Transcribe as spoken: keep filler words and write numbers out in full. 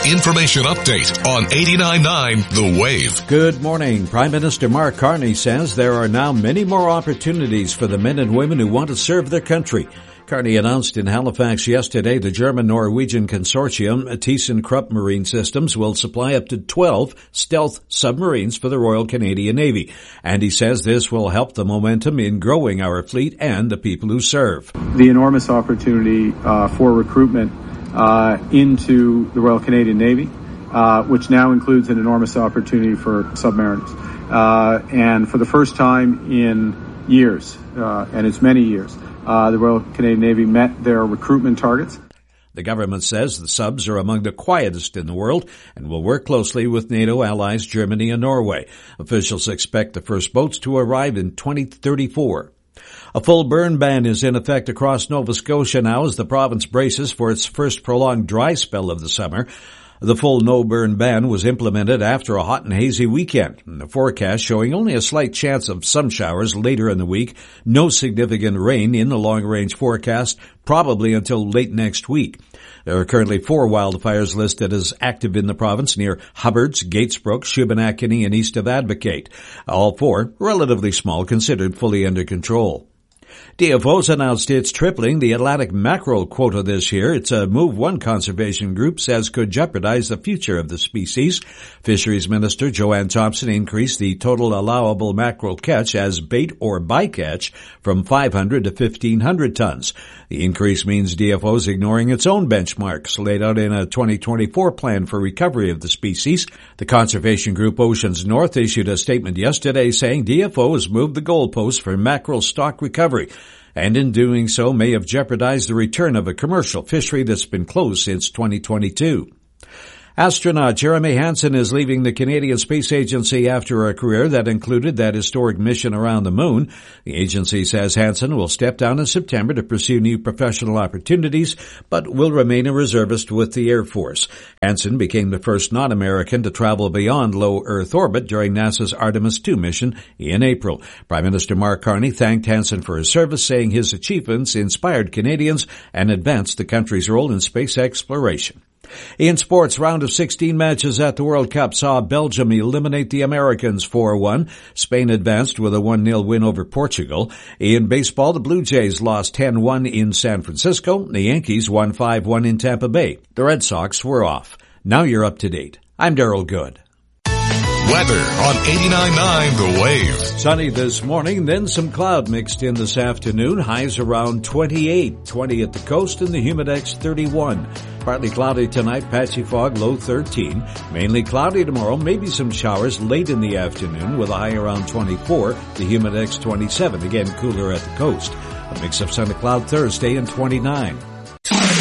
information update on eighty-nine point nine The Wave. Good morning. Prime Minister Mark Carney says there are now many more opportunities for the men and women who want to serve their country. Carney announced in Halifax yesterday the German-Norwegian consortium ThyssenKrupp Marine Systems will supply up to twelve stealth submarines for the Royal Canadian Navy. And he says this will help the momentum in growing our fleet and the people who serve. The enormous opportunity uh, for recruitment uh, into the Royal Canadian Navy, uh, which now includes an enormous opportunity for submariners. Uh, and for the first time in years, uh, and it's many years, Uh, the Royal Canadian Navy met their recruitment targets. The government says the subs are among the quietest in the world and will work closely with NATO allies Germany and Norway. Officials expect the first boats to arrive in twenty thirty-four. A full burn ban is in effect across Nova Scotia now as the province braces for its first prolonged dry spell of the summer. The full no-burn ban was implemented after a hot and hazy weekend. The forecast showing only a slight chance of some showers later in the week. No significant rain in the long-range forecast, probably until late next week. There are currently four wildfires listed as active in the province near Hubbards, Gatesbrook, Shubenacadie, and east of Advocate. All four relatively small, considered fully under control. D F O's announced it's tripling the Atlantic mackerel quota this year. It's a move one conservation group says could jeopardize the future of the species. Fisheries Minister Joanne Thompson increased the total allowable mackerel catch as bait or bycatch from five hundred to fifteen hundred tons. The increase means D F O's ignoring its own benchmarks laid out in a twenty twenty-four plan for recovery of the species. The conservation group Oceans North issued a statement yesterday saying D F O has moved the goalposts for mackerel stock recovery, and in doing so may have jeopardized the return of a commercial fishery that's been closed since twenty twenty-two. Astronaut Jeremy Hansen is leaving the Canadian Space Agency after a career that included that historic mission around the moon. The agency says Hansen will step down in September to pursue new professional opportunities, but will remain a reservist with the Air Force. Hansen became the first non-American to travel beyond low Earth orbit during NASA's Artemis two mission in April. Prime Minister Mark Carney thanked Hansen for his service, saying his achievements inspired Canadians and advanced the country's role in space exploration. In sports, round of sixteen matches at the World Cup saw Belgium eliminate the Americans four one. Spain advanced with a one nil win over Portugal. In baseball, the Blue Jays lost ten one in San Francisco. The Yankees won five one in Tampa Bay. The Red Sox were off. Now you're up to date. I'm Daryl Good. Weather on eighty-nine point nine The Wave. Sunny this morning, then some cloud mixed in this afternoon. Highs around twenty-eight, twenty at the coast, and the Humidex thirty-one. Partly cloudy tonight, patchy fog, low thirteen. Mainly cloudy tomorrow, maybe some showers late in the afternoon with a high around twenty-four, the Humidex twenty-seven. Again, cooler at the coast. A mix of sun and cloud Thursday and twenty-nine.